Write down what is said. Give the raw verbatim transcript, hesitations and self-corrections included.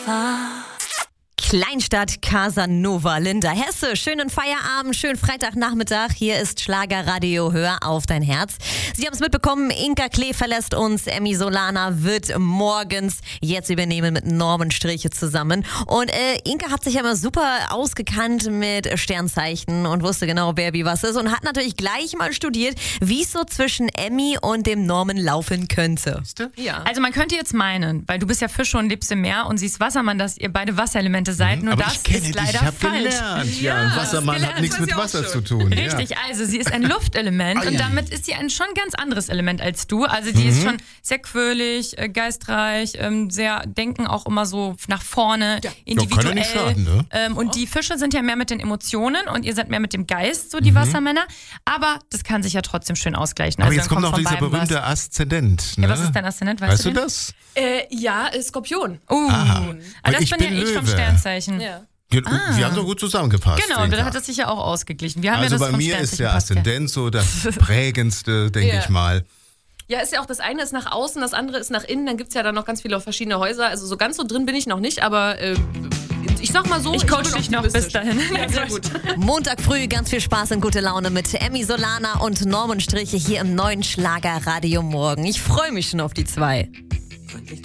Kleinstadt Casanova, Linda Hesse. Schönen Feierabend, schönen Freitagnachmittag. Hier ist Schlagerradio, hör auf dein Herz. Sie haben es mitbekommen, Inka Klee verlässt uns. Emmy Solana wird morgens jetzt übernehmen mit Norman Striche zusammen. Und äh, Inka hat sich ja immer super ausgekannt mit Sternzeichen und wusste genau, wer wie was ist. Und hat natürlich gleich mal studiert, wie es so zwischen Emmy und dem Norman laufen könnte. Ja. Also man könnte jetzt meinen, weil du bist ja Fische und lebst im Meer und sie ist Wassermann, dass ihr beide Wasserelemente seid. Mhm, nur aber das ich kenne ist dich, leider ich habe falsch. gelernt. Ja, Ja, ein Wassermann gelernt, hat nichts weiß mit ich auch Wasser schon. zu tun. Richtig, Ja. also sie ist ein Luftelement Ei. und damit ist sie ein schon ganz anderes Element als du. Also die Mhm. ist schon sehr quirlig, äh, geistreich, ähm, sehr denken auch immer so nach vorne, Ja, individuell. kann ja nicht schaden, ne? ähm, und die Fische sind ja mehr mit den Emotionen und ihr seid mehr mit dem Geist, so die Mhm. Wassermänner. Aber das kann sich ja trotzdem schön ausgleichen. Aber Also jetzt dann kommt noch von dieser beiden was. berühmte Aszendent. Ne? Ja, was ist dein Aszendent? Weißt, Weißt du den? das? Äh, ja, äh, Skorpion. Uh, Aha. also Weil das ich bin, bin ja ich vom Löwe. Sternzeichen. Ja. Ge- Wir haben doch gut zusammengepasst. Genau, Inka. da hat es sich ja auch ausgeglichen. Wir haben Also ja das bei vom mir ist Sternzeichen der passt ja. Aszendent so das prägendste, denke Ja. ich mal. Ja, ist ja auch das eine ist nach außen, das andere ist nach innen. Dann gibt es ja dann noch ganz viele verschiedene Häuser. Also so ganz so drin bin ich noch nicht, aber äh, ich sag mal so, Ich coach bin dich noch bis optimistisch. dahin. Ja, sehr gut. Montag früh ganz viel Spaß und gute Laune mit Emmy Solana und Norman Striche hier im neuen Schlagerradio morgen. Ich freue mich schon auf die zwei.